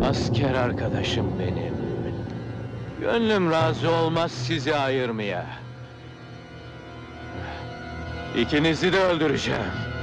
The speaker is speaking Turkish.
Asker arkadaşım benim. Gönlüm razı olmaz sizi ayırmaya. İkinizi de öldüreceğim.